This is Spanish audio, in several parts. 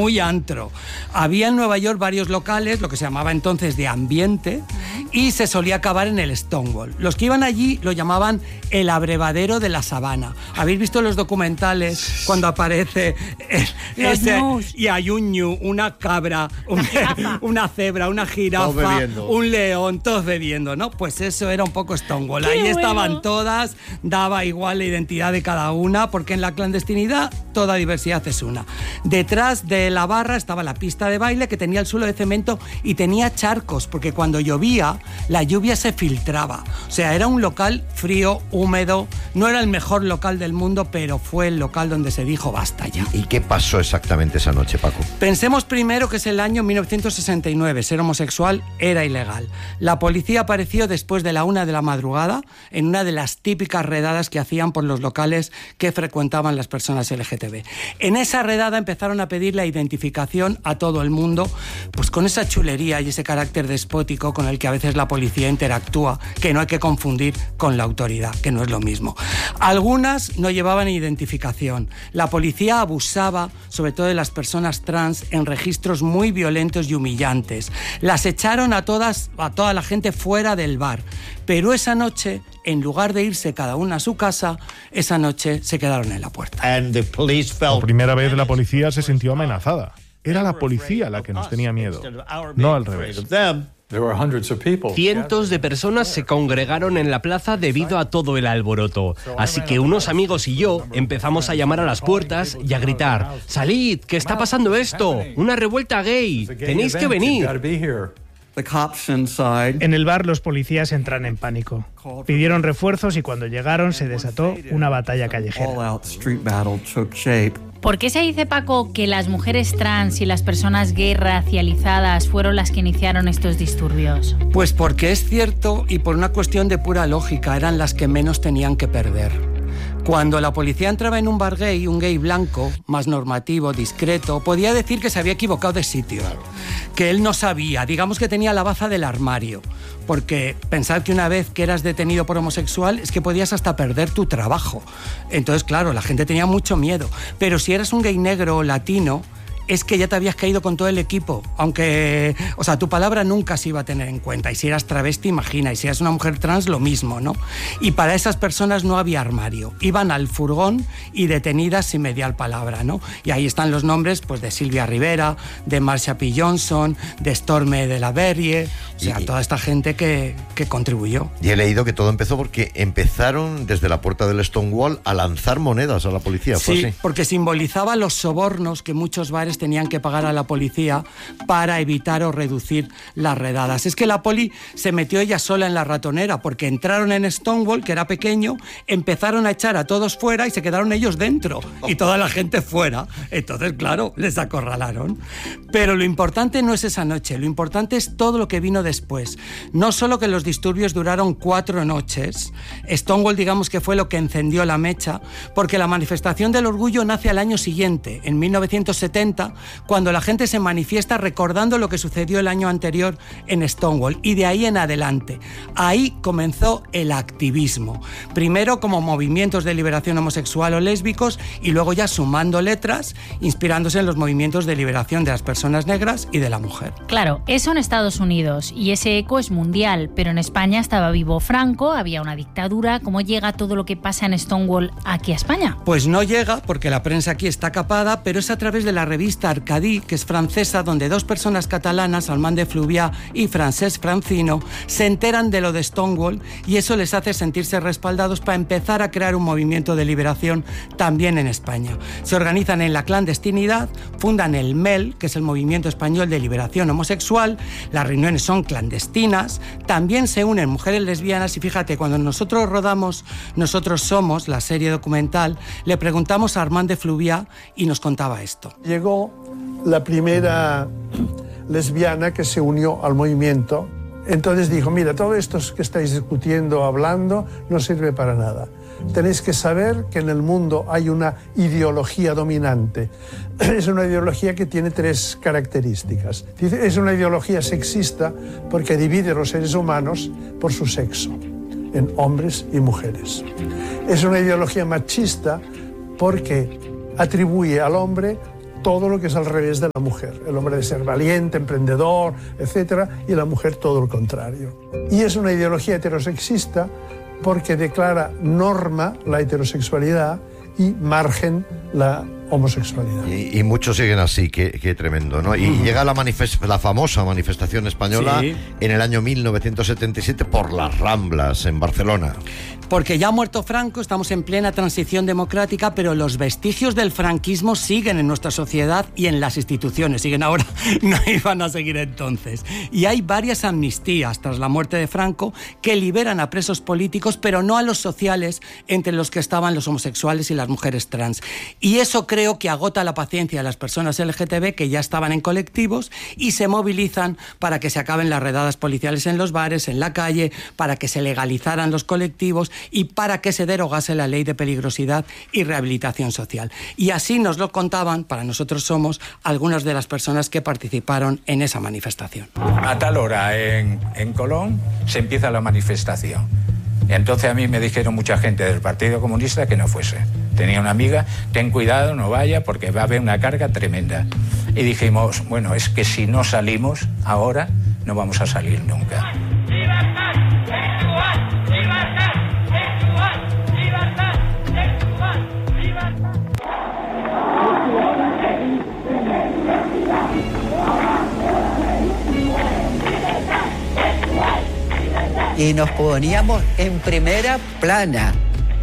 muy antro. Había en Nueva York varios locales, lo que se llamaba entonces de ambiente, y se solía acabar en el Stonewall. Los que iban allí lo llamaban el abrevadero de la sabana. ¿Habéis visto los documentales cuando aparece ese y hay un ñu, una cabra, una cebra, una jirafa, un león, todos bebiendo, ¿no? Pues eso era un poco Stonewall. Ahí estaban todas, daba igual la identidad de cada una, porque en la clandestinidad toda diversidad es una. Detrás de la barra estaba la pista de baile, que tenía el suelo de cemento y tenía charcos, porque cuando llovía la lluvia se filtraba. O sea, era un local frío, húmedo. No era el mejor local del mundo, pero fue el local donde se dijo basta ya. ¿Y qué pasó exactamente esa noche, Paco? Pensemos primero que es el año 1969. Ser homosexual era ilegal. La policía apareció después de la 1 de la madrugada en una de las típicas redadas que hacían por los locales que frecuentaban las personas LGTB. En esa redada empezaron a pedir la identificación a todo el mundo, pues con esa chulería y ese carácter despótico con el que a veces la policía interactúa, que no hay que confundir con la autoridad, que no es lo mismo. Algunas no llevaban identificación. La policía abusaba, sobre todo de las personas trans, en registros muy violentos y humillantes. Las echaron a toda la gente fuera del bar. Pero esa noche, en lugar de irse cada una a su casa, esa noche se quedaron en la puerta. Por primera vez la policía se sintió amenazada. Era la policía la que nos tenía miedo, no al revés. Cientos de personas se congregaron en la plaza debido a todo el alboroto. Así que unos amigos y yo empezamos a llamar a las puertas y a gritar: ¡Salid, que está pasando esto! ¡Una revuelta gay! ¡Tenéis que venir! En el bar los policías entran en pánico. Pidieron refuerzos y cuando llegaron se desató una batalla callejera. ¿Por qué se dice, Paco, que las mujeres trans y las personas gay racializadas fueron las que iniciaron estos disturbios? Pues porque es cierto y por una cuestión de pura lógica, eran las que menos tenían que perder. Cuando la policía entraba en un bar gay, un gay blanco, más normativo, discreto, podía decir que se había equivocado de sitio, que él no sabía, digamos que tenía la baza del armario, porque pensar que una vez que eras detenido por homosexual es que podías hasta perder tu trabajo. Entonces, claro, la gente tenía mucho miedo, pero si eras un gay negro o latino, es que ya te habías caído con todo el equipo, aunque, o sea, tu palabra nunca se iba a tener en cuenta. Y si eras travesti, imagina, y si eras una mujer trans, lo mismo, ¿no? Y para esas personas no había armario. Iban al furgón y detenidas sin mediar palabra, ¿no? Y ahí están los nombres, pues, de Silvia Rivera, de Marsha P. Johnson, de Storme de la Verrie, o sea, toda esta gente que contribuyó. Y he leído que todo empezó porque empezaron desde la puerta del Stonewall a lanzar monedas a la policía, ¿fue así? Sí, porque simbolizaba los sobornos que muchos bares tenían que pagar a la policía para evitar o reducir las redadas. Es que la poli se metió ella sola en la ratonera porque entraron en Stonewall, que era pequeño, empezaron a echar a todos fuera y se quedaron ellos dentro y toda la gente fuera. Entonces, claro, les acorralaron. Pero lo importante no es esa noche, lo importante es todo lo que vino después. No solo que los disturbios duraron 4 noches, Stonewall digamos que fue lo que encendió la mecha, porque la manifestación del orgullo nace al año siguiente, en 1970, cuando la gente se manifiesta recordando lo que sucedió el año anterior en Stonewall, y de ahí en adelante. Ahí comenzó el activismo. Primero como movimientos de liberación homosexual o lésbicos y luego ya sumando letras, inspirándose en los movimientos de liberación de las personas negras y de la mujer. Claro, eso en Estados Unidos y ese eco es mundial, pero en España estaba vivo Franco, había una dictadura. ¿Cómo llega todo lo que pasa en Stonewall aquí a España? Pues no llega porque la prensa aquí está capada, pero es a través de la revista Arcadí, que es francesa, donde 2 personas catalanas, Armand de Fluvià y Francesc Francino, se enteran de lo de Stonewall y eso les hace sentirse respaldados para empezar a crear un movimiento de liberación también en España. Se organizan en la clandestinidad, fundan el MEL, que es el Movimiento Español de Liberación Homosexual, las reuniones son clandestinas, también se unen mujeres lesbianas y fíjate, cuando nosotros rodamos Nosotros Somos, la serie documental, le preguntamos a Armand de Fluvià y nos contaba esto. Llegó la primera lesbiana que se unió al movimiento. Entonces dijo, mira, todo esto que estáis discutiendo, hablando, no sirve para nada. Tenéis que saber que en el mundo hay una ideología dominante. Es una ideología que tiene 3 características. Es una ideología sexista porque divide a los seres humanos por su sexo, en hombres y mujeres. Es una ideología machista porque atribuye al hombre todo lo que es al revés de la mujer. El hombre debe ser valiente, emprendedor, etc. Y la mujer todo lo contrario. Y es una ideología heterosexista porque declara norma la heterosexualidad y margen la homosexualidad. Y muchos siguen así, qué tremendo, ¿no? Y llega la famosa manifestación española en el año 1977 por las Ramblas, en Barcelona. Porque ya ha muerto Franco, estamos en plena transición democrática, pero los vestigios del franquismo siguen en nuestra sociedad y en las instituciones. Siguen ahora, no iban a seguir entonces. Y hay varias amnistías tras la muerte de Franco que liberan a presos políticos, pero no a los sociales, entre los que estaban los homosexuales y las mujeres trans. Y eso creo que agota la paciencia de las personas LGTB que ya estaban en colectivos y se movilizan para que se acaben las redadas policiales en los bares, en la calle, para que se legalizaran los colectivos y para que se derogase la ley de peligrosidad y rehabilitación social. Y así nos lo contaban, para nosotros somos, algunas de las personas que participaron en esa manifestación. A tal hora en Colón se empieza la manifestación. Entonces a mí me dijeron mucha gente del Partido Comunista que no fuese. Tenía una amiga, ten cuidado, no vaya porque va a haber una carga tremenda. Y dijimos, bueno, es que si no salimos ahora, no vamos a salir nunca. ¡Libertad sexual! ¡Libertad sexual! ¡Libertad sexual! ¡Libertad! Y nos poníamos en primera plana.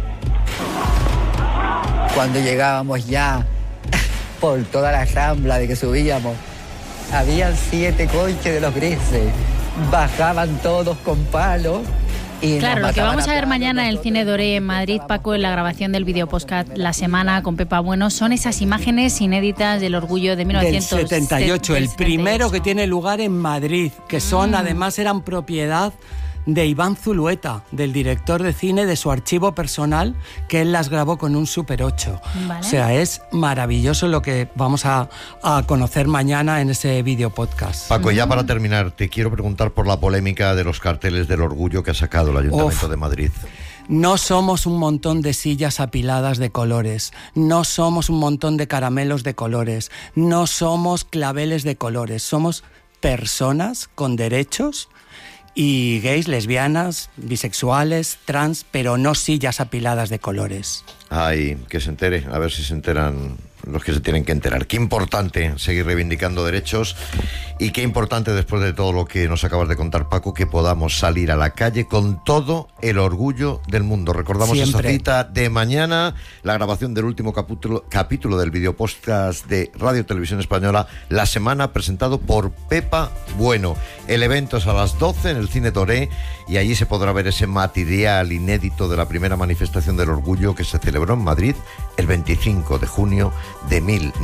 Cuando llegábamos ya por toda la rambla de que subíamos, habían 7 coches de los grises, bajaban todos con palos. Y claro, lo que vamos a ver mañana en el Cine Doré en Madrid, Paco, en la grabación del videopodcast La Semana con Pepa Bueno, son esas imágenes inéditas del orgullo de 1978, el primero que tiene lugar en Madrid, que son, además, eran propiedad de Iván Zulueta, del director de cine, de su archivo personal, que él las grabó con un Super 8. ¿Vale? O sea, es maravilloso lo que vamos a conocer mañana en ese videopodcast. Paco, ya para terminar, te quiero preguntar por la polémica de los carteles del orgullo que ha sacado el Ayuntamiento de Madrid. No somos un montón de sillas apiladas de colores, no somos un montón de caramelos de colores, no somos claveles de colores, somos personas con derechos y gays, lesbianas, bisexuales, trans, pero no sillas apiladas de colores. Ay, que se entere, a ver si se enteran los que se tienen que enterar. Qué importante seguir reivindicando derechos y qué importante, después de todo lo que nos acabas de contar, Paco, que podamos salir a la calle con todo el orgullo del mundo. Recordamos siempre esa cita de mañana, la grabación del último capítulo del videopodcast de Radio Televisión Española, La Semana, presentado por Pepa Bueno. El evento es a las 12 en el Cine Doré y allí se podrá ver ese material inédito de la primera manifestación del orgullo que se celebró en Madrid el 25 de junio de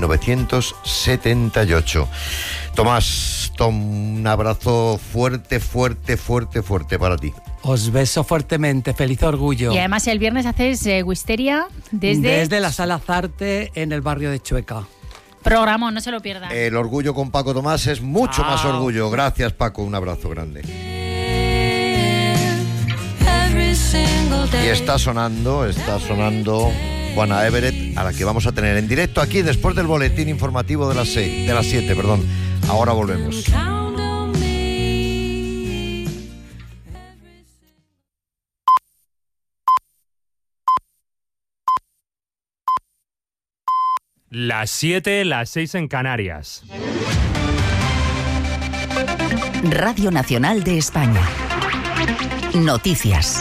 1978. Tomás, un abrazo fuerte para ti. Os beso fuertemente, feliz orgullo. Y además el viernes haces Wisteria desde la Sala Zarte en el barrio de Chueca. Programa, no se lo pierdan. El orgullo con Paco Tomás es mucho más orgullo. Gracias, Paco, un abrazo grande. Y está sonando Juana Everett, a la que vamos a tener en directo aquí después del boletín informativo de las 7. Ahora volvemos. Las 7, las 6 en Canarias. Radio Nacional de España. Noticias.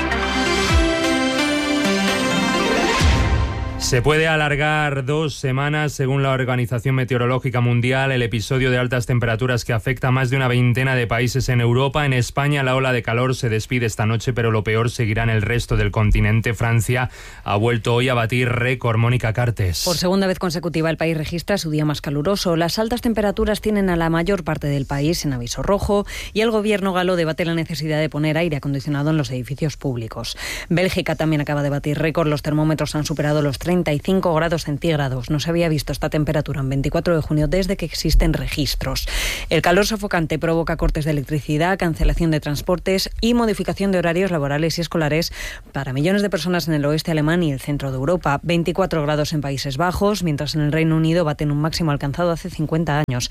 Se puede alargar 2 semanas, según la Organización Meteorológica Mundial, el episodio de altas temperaturas que afecta a más de una veintena de países en Europa. En España, la ola de calor se despide esta noche, pero lo peor seguirá en el resto del continente. Francia ha vuelto hoy a batir récord. Mónica Cartes. Por segunda vez consecutiva, el país registra su día más caluroso. Las altas temperaturas tienen a la mayor parte del país en aviso rojo y el gobierno galo debate la necesidad de poner aire acondicionado en los edificios públicos. Bélgica también acaba de batir récord. Los termómetros han superado los 30 35 grados centígrados. No se había visto esta temperatura en 24 de junio desde que existen registros. El calor sofocante provoca cortes de electricidad, cancelación de transportes y modificación de horarios laborales y escolares para millones de personas en el oeste alemán y el centro de Europa. 24 grados en Países Bajos, mientras en el Reino Unido baten un máximo alcanzado hace 50 años.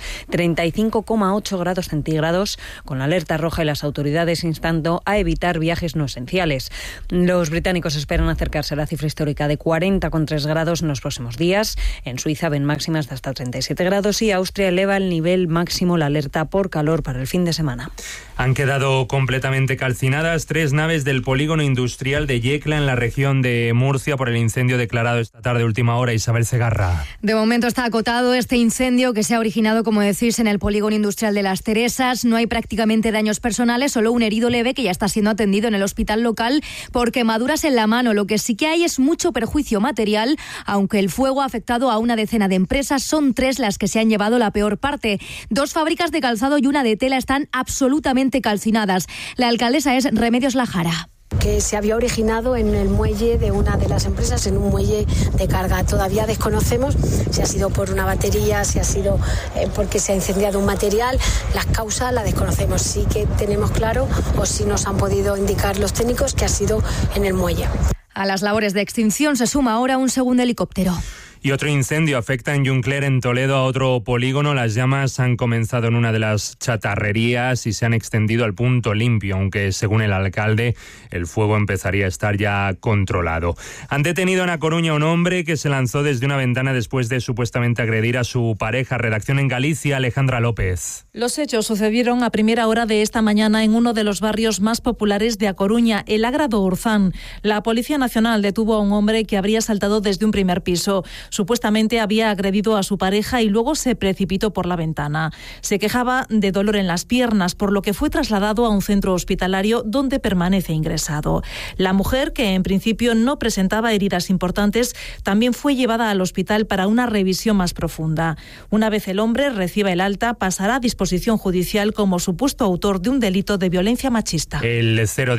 35,8 grados centígrados, con la alerta roja y las autoridades instando a evitar viajes no esenciales. Los británicos esperan acercarse a la cifra histórica de 40,3 grados en los próximos días. En Suiza ven máximas de hasta 37 grados y Austria eleva el nivel máximo la alerta por calor para el fin de semana. Han quedado completamente calcinadas 3 naves del polígono industrial de Yecla en la región de Murcia por el incendio declarado esta tarde última hora. Isabel Segarra. De momento está acotado este incendio que se ha originado, como decís, en el polígono industrial de Las Teresas. No hay prácticamente daños personales, solo un herido leve que ya está siendo atendido en el hospital local por quemaduras en la mano. Lo que sí que hay es mucho perjuicio material, aunque el fuego ha afectado a una decena de empresas. Son 3 las que se han llevado la peor parte. 2 fábricas de calzado y una de tela están absolutamente calcinadas. La alcaldesa es Remedios Lajara. Que se había originado en el muelle de una de las empresas, en un muelle de carga. Todavía desconocemos si ha sido por una batería, si ha sido porque se ha incendiado un material. Las causas las desconocemos. Sí que tenemos claro, o sí nos han podido indicar los técnicos, que ha sido en el muelle. A las labores de extinción se suma ahora un segundo helicóptero. Y otro incendio afecta en Juncler, en Toledo, a otro polígono. Las llamas han comenzado en una de las chatarrerías y se han extendido al punto limpio, aunque según el alcalde el fuego empezaría a estar ya controlado. Han detenido en A Coruña a un hombre que se lanzó desde una ventana después de supuestamente agredir a su pareja. Redacción en Galicia, Alejandra López. Los hechos sucedieron a primera hora de esta mañana en uno de los barrios más populares de A Coruña, el Agra do Orzán. La Policía Nacional detuvo a un hombre que habría saltado desde un primer piso. Supuestamente había agredido a su pareja y luego se precipitó por la ventana. Se quejaba de dolor en las piernas, por lo que fue trasladado a un centro hospitalario donde permanece ingresado. La mujer, que en principio no presentaba heridas importantes, también fue llevada al hospital para una revisión más profunda. Una vez el hombre reciba el alta, pasará a disposición judicial como supuesto autor de un delito de violencia machista. El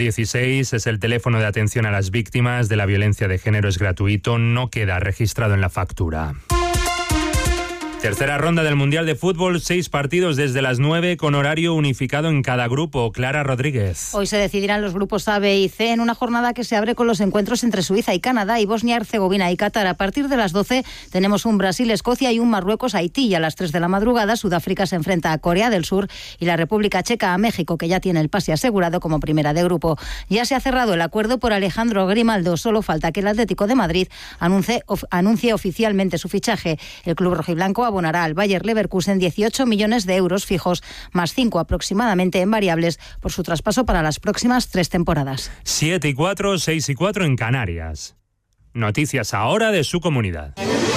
016 es el teléfono de atención a las víctimas de la violencia de género. Es gratuito, no queda registrado en la factura. Tercera ronda del Mundial de Fútbol, 6 partidos desde las 9 con horario unificado en cada grupo. Clara Rodríguez. Hoy se decidirán los grupos A, B y C en una jornada que se abre con los encuentros entre Suiza y Canadá y Bosnia-Herzegovina y Qatar. A partir de las 12 tenemos un Brasil-Escocia y un Marruecos-Haití. Y a las 3 de la madrugada Sudáfrica se enfrenta a Corea del Sur y la República Checa a México, que ya tiene el pase asegurado como primera de grupo. Ya se ha cerrado el acuerdo por Alejandro Grimaldo. Solo falta que el Atlético de Madrid anuncie oficialmente su fichaje. El club rojiblanco abonará al Bayer Leverkusen 18 millones de euros fijos, más 5 aproximadamente en variables, por su traspaso para las próximas 3 temporadas. 7:04, 6:04 en Canarias. Noticias ahora de su comunidad.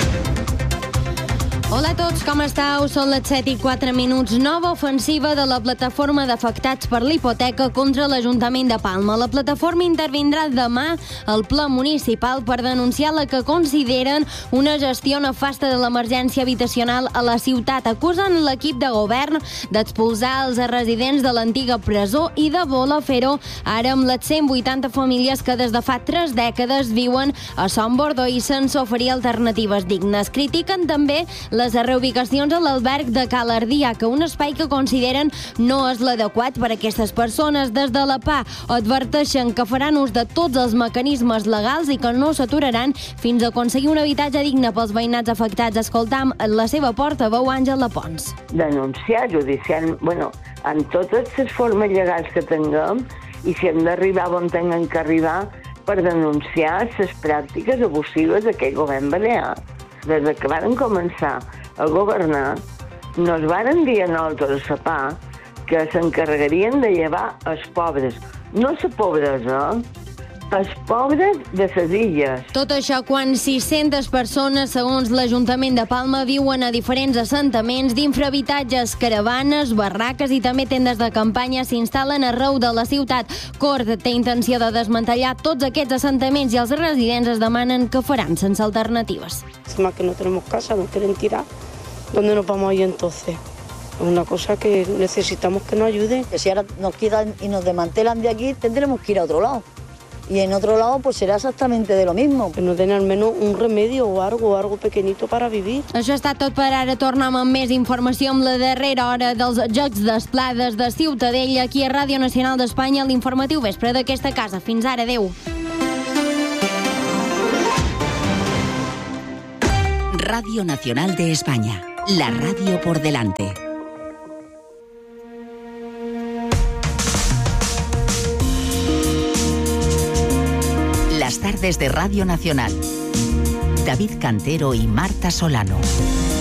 Hola a tots, com esteu? Són les 7:04. Nova ofensiva de la plataforma d'afectats per la hipoteca contra l'Ajuntament de Palma. La plataforma intervindrà demà al ple municipal per denunciar la que consideren una gestió nefasta de l'emergència habitacional a la ciutat. Acusen l'equip de govern d'expulsar els residents de l'antiga presó i de voler fer-ho ara amb les 180 famílies que des de fa 3 dècades viuen a Son Bordó i sense oferir alternatives dignes. Critiquen també les reubicacions a l'alberg de Cal Ardiaca, un espai que consideren no és l'adequat per a aquestes persones. Des de la PA adverteixen que faran ús de tots els mecanismes legals i que no s'aturaran fins a aconseguir un habitatge digne pels veïnats afectats. Escoltam la seva portaveu, Àngela Pons. Denunciar judicialment, en totes les formes legals que tinguem, i si hem d'arribar on tinguem que arribar per denunciar les pràctiques abusives d'aquest govern balear. Des que varen començar a governar, nos varen dir a nosaltres a SAPA que s'encarregarien de llevar els pobres. No la pobresa, els pobres de les illes. Tot això quan 600 persones, segons l'Ajuntament de Palma, viuen a diferents assentaments d'infrahabitatges, caravanes, barraques i també tendes de campanya s'instal·len arreu de la ciutat. Cort té intenció de desmantellar tots aquests assentaments i els residents es demanen que faran sense alternatives. Es más que no tenemos casa, nos quieren tirar. ¿Dónde nos vamos a ir entonces? Es una cosa que necesitamos que nos ayuden. Que si ahora nos quitan y nos desmantelan de aquí, tendremos que ir a otro lado. y en otro lado pues será exactamente de lo mismo. Que no tenen almenys un remedio o algo pequeñito para vivir. Això ha estat tot per ara. Tornem amb més informació amb la darrera hora dels Jocs d'Esplades de Ciutadella aquí a Ràdio Nacional d'Espanya, l'informatiu vespre d'aquesta casa. Fins ara, adeu. Radio Nacional de España, la radio por delante. Las tardes de Radio Nacional. David Cantero y Marta Solano.